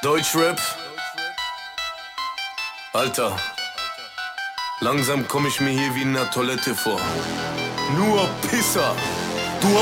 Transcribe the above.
Deutschrap? Alter, langsam komm ich mir hier wie in einer Toilette vor. Nur Pisser.